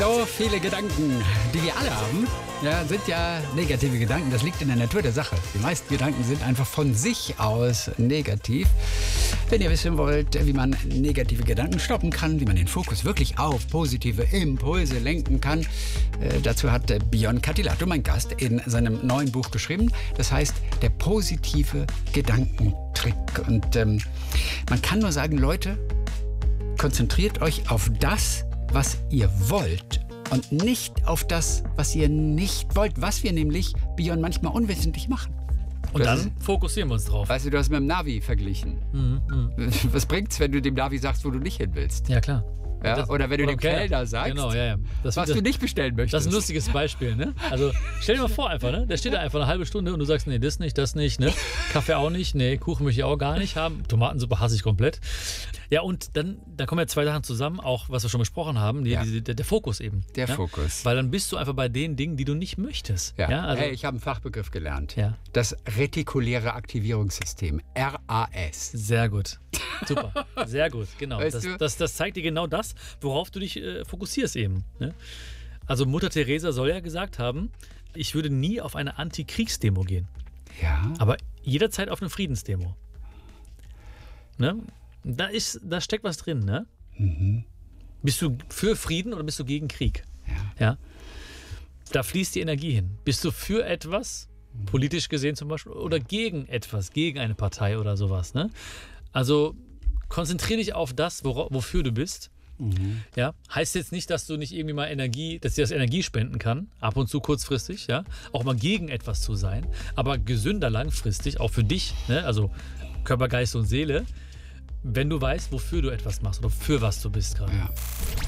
So viele Gedanken, die wir alle haben, ja, sind ja negative Gedanken. Das liegt in der Natur der Sache. Die meisten Gedanken sind einfach von sich aus negativ. Wenn ihr wissen wollt, wie man negative Gedanken stoppen kann, wie man den Fokus wirklich auf positive Impulse lenken kann, dazu hat Bion Katilato, mein Gast, in seinem neuen Buch geschrieben. Das heißt, der positive Gedankentrick. Und man kann nur sagen, Leute, konzentriert euch auf das, was ihr wollt und nicht auf das, was ihr nicht wollt, was wir nämlich, Bion, manchmal unwissentlich machen. Und dann fokussieren wir uns drauf. Weißt du, du hast mit dem Navi verglichen. Was bringt's, wenn du dem Navi sagst, wo du nicht hin willst? Ja, klar. Ja? Oder wenn du dem Kellner sagst, genau, ja. was du nicht bestellen möchtest. Das ist ein lustiges Beispiel, ne? Also stell dir mal vor einfach, ne? Der steht da einfach eine halbe Stunde und du sagst, nee, das nicht, ne? Kaffee auch nicht, nee, Kuchen möchte ich auch gar nicht haben. Tomatensuppe hasse ich komplett. Ja, und dann kommen ja zwei Sachen zusammen, auch was wir schon besprochen haben, der Fokus eben. Der Fokus. Weil dann bist du einfach bei den Dingen, die du nicht möchtest. Ja. Also, hey, ich habe einen Fachbegriff gelernt. Ja. Das retikuläre Aktivierungssystem, RAS. Sehr gut. Super. Sehr gut, genau. Weißt das zeigt dir genau das, worauf du dich fokussierst eben. Ne? Also Mutter Teresa soll ja gesagt haben, ich würde nie auf eine Antikriegsdemo gehen. Ja. Aber jederzeit auf eine Friedensdemo. Ne? Da steckt was drin, ne? Bist du für Frieden oder bist du gegen Krieg? Ja. Da fließt die Energie hin. Bist du für etwas, politisch gesehen zum Beispiel, oder gegen etwas, gegen eine Partei oder sowas, ne? Also konzentriere dich auf das, wofür du bist. Ja, heißt jetzt nicht, dass du nicht irgendwie mal dass dir das Energie spenden kann, ab und zu kurzfristig, ja, auch mal gegen etwas zu sein, aber gesünder langfristig, auch für dich, ne? Also Körper, Geist und Seele, wenn du weißt, wofür du etwas machst oder für was du bist gerade. Ja.